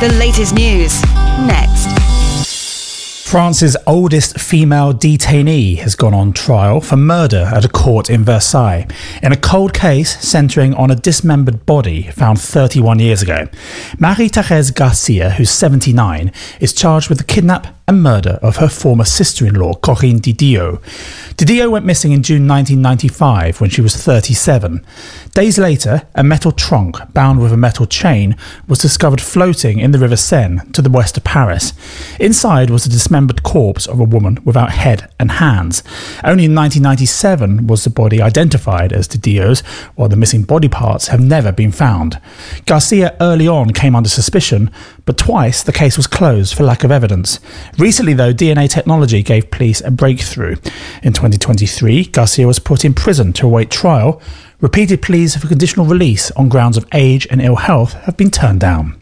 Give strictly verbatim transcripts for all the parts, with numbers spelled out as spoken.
The latest news, next. France's oldest female detainee has gone on trial for murder at a court in Versailles, in a cold case centering on a dismembered body found thirty-one years ago. Marie-Thérèse Garcia, who's seventy-nine, is charged with the kidnap and murder of her former sister-in-law, Corinne Didio. Didio went missing in June nineteen ninety-five when she was thirty-seven. Days later, a metal trunk bound with a metal chain was discovered floating in the River Seine to the west of Paris. Inside was a dismembered corpse of a woman without head and hands. Only in nineteen ninety-seven was the body identified as Didio's, while the missing body parts have never been found. Garcia early on came under suspicion, but twice the case was closed for lack of evidence. Recently, though, D N A technology gave police a breakthrough. In twenty twenty-three, Garcia was put in prison to await trial. Repeated pleas for conditional release on grounds of age and ill health have been turned down.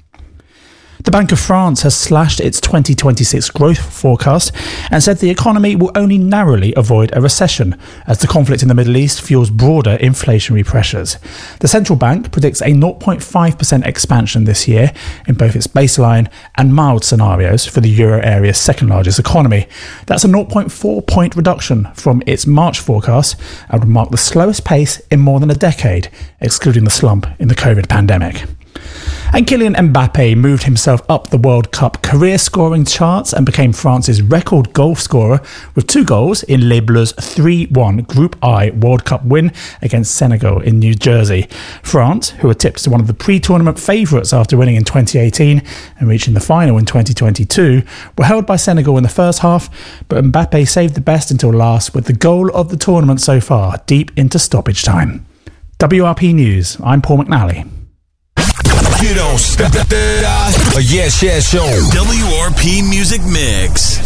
The Bank of France has slashed its twenty twenty-six growth forecast and said the economy will only narrowly avoid a recession as the conflict in the Middle East fuels broader inflationary pressures. The central bank predicts a zero point five percent expansion this year in both its baseline and mild scenarios for the euro area's second largest economy. That's a zero point four point reduction from its March forecast and would mark the slowest pace in more than a decade, excluding the slump in the COVID pandemic. And Kylian Mbappe moved himself up the World Cup career scoring charts and became France's record goal scorer with two goals in Les Bleus' three one Group I World Cup win against Senegal in New Jersey. France, who were tipped as one of the pre-tournament favourites after winning in twenty eighteen and reaching the final in twenty twenty-two, were held by Senegal in the first half, but Mbappe saved the best until last with the goal of the tournament so far, deep into stoppage time. W R P News, I'm Paul McNally. You don't stop. A yes, yes show. W R P Music Mix.